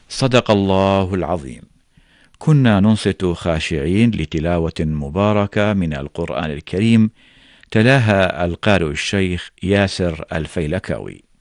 صدق الله العظيم. كنا ننصت خاشعين لتلاوة مباركة من القرآن الكريم، تلاها القارئ الشيخ ياسر الفيلكاوي.